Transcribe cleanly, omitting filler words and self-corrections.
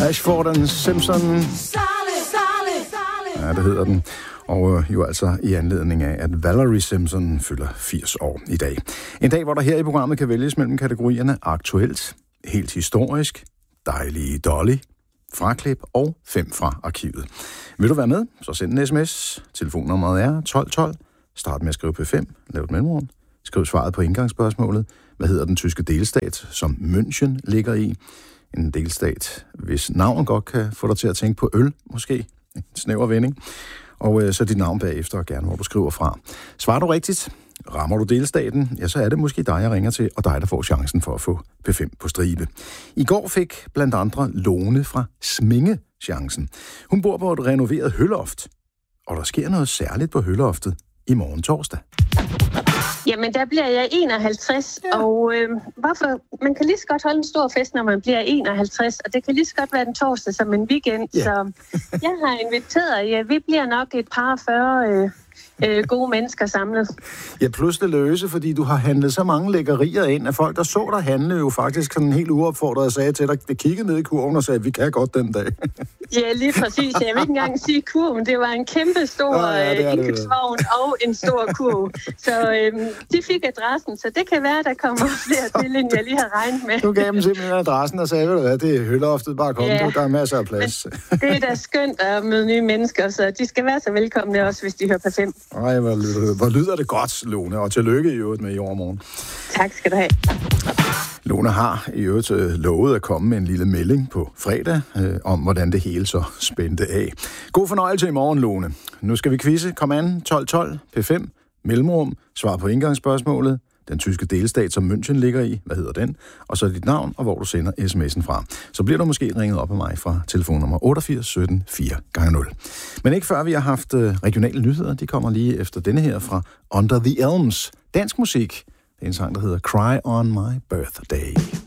Ashford and Simpson. Ja, det hedder den. Og jo altså i anledning af, at Valerie Simpson fylder 80 år i dag. En dag, hvor der her i programmet kan vælges mellem kategorierne aktuelt, helt historisk, dejlige Dolly, fraklip og 5 fra arkivet. Vil du være med? Så send en sms. Telefonnummeret er 1212. Start med at skrive P5. Lav et mellemrum. Skriv svaret på indgangsspørgsmålet. Hvad hedder den tyske delstat, som München ligger i? En delstat, hvis navn godt kan få dig til at tænke på øl, måske. En snæver vending. Og så dit navn bagefter, og gerne hvor du skriver fra. Svarer du rigtigt, rammer du delstaten, ja, så er det måske dig, jeg ringer til, og dig, der får chancen for at få P5 på stribe. I går fik blandt andre Lone fra Sminge chancen. Hun bor på et renoveret høloft, og der sker noget særligt på høloftet i morgen torsdag. Jamen, der bliver jeg 51, ja. Og hvorfor? Man kan lige så godt holde en stor fest, når man bliver 51, og det kan lige så godt være den torsdag som en weekend, ja. Så jeg har inviteret, ja, vi bliver nok et par 40 gode mennesker samlet. Ja, plus det løse, fordi du har handlet så mange lækkerier ind, at folk, der så dig handle, jo faktisk sådan helt uopfordret og sagde til dig, det kiggede ned i kurven og sagde, vi kan godt den dag. Ja, lige præcis. Jeg vil ikke engang sige kurven. Det var en kæmpe stor indkøbsvogn og en stor kurv. Så de fik adressen, så det kan være, der kommer flere til, end jeg lige har regnet med. Du gav dem simpelthen adressen og sagde, ved du hvad, det er høloftet, bare kom, ja. Der er masser af plads. Men det er da skønt at møde nye mennesker, så de skal være så velkomne også, hvis de hører på 5. Ej, hvor lyder det godt, Lone, og tillykke i øvrigt med i overmorgen. Tak skal du have. Lone har i øvrigt lovet at komme med en lille melding på fredag om, hvordan det hele så spændte af. God fornøjelse i morgen, Lone. Nu skal vi quizze. Kom an, 1212, P5, mellemrum, svar på indgangsspørgsmålet. Den tyske delstat, som München ligger i, hvad hedder den? Og så dit navn, og hvor du sender sms'en fra. Så bliver du måske ringet op af mig fra telefonnummer 88 17 4x0. Men ikke før vi har haft regionale nyheder. De kommer lige efter denne her fra Under the Elms. Dansk musik. Det er en sang, der hedder Cry on My Birthday.